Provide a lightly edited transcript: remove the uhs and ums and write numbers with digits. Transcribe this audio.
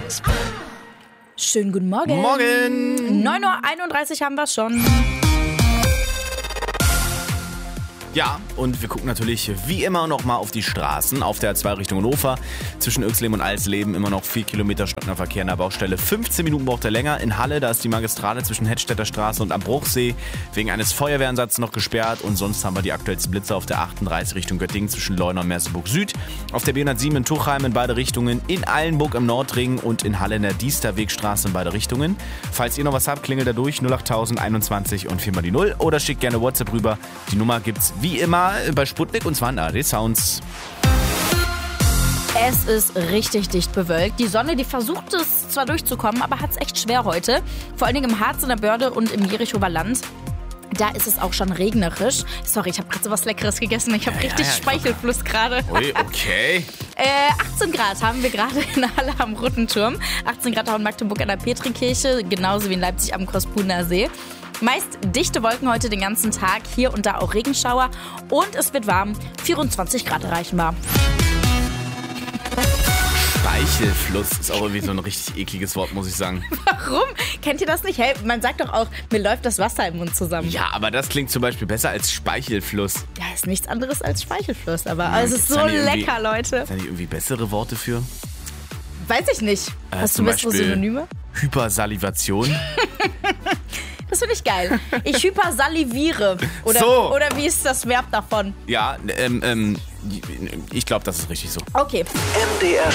Schönen guten Morgen. Morgen. 9:31 Uhr haben wir schon. Ja, und wir gucken natürlich wie immer noch mal auf die Straßen. Auf der A2 Richtung Hannover. Zwischen Uexleben und Alsleben immer noch 4 Kilometer stockender Verkehr in der Baustelle. 15 Minuten braucht er länger. In Halle, da ist die Magistrale zwischen Hedstädter Straße und am Bruchsee wegen eines Feuerwehreinsatzes noch gesperrt. Und sonst haben wir die aktuellsten Blitze auf der 38 Richtung Göttingen zwischen Leuna und Merseburg Süd. Auf der B107 in Tuchheim in beide Richtungen. In Eilenburg im Nordring und in Halle in der Diesterwegstraße in beide Richtungen. Falls ihr noch was habt, klingelt da durch 08000 21 und 4 mal die 0. Oder schickt gerne WhatsApp rüber. Die Nummer gibt's wie immer bei Sputnik und zwar in ARD Sounds. Es ist richtig dicht bewölkt. Die Sonne, die versucht es zwar durchzukommen, aber hat es echt schwer heute. Vor allen Dingen im Harz, in der Börde und im Jerichower Land. Da ist es auch schon regnerisch. Sorry, ich habe gerade so was Leckeres gegessen. Ich habe richtig Speichelfluss gerade. Ui, okay. 18 Grad haben wir gerade in Halle am Roten Turm. 18 Grad auch in Magdeburg an der Petrikirche. Genauso wie in Leipzig am Korspuner See. Meist dichte Wolken heute den ganzen Tag. Hier und da auch Regenschauer. Und es wird warm. 24 Grad erreichen wir. Speichelfluss ist auch irgendwie so ein richtig ekliges Wort, muss ich sagen. Warum? Kennt ihr das nicht? Hey, man sagt doch auch, mir läuft das Wasser im Mund zusammen. Ja, aber das klingt zum Beispiel besser als Speichelfluss. Ja, ist nichts anderes als Speichelfluss. Aber es ist so lecker, Leute. Sind da nicht irgendwie bessere Worte für? Weiß ich nicht. Hast du bessere Synonyme? Hypersalivation. Das finde ich geil. Ich hypersaliviere. Oder wie ist das Verb davon? Ja, ich glaube, das ist richtig so. Okay. MDR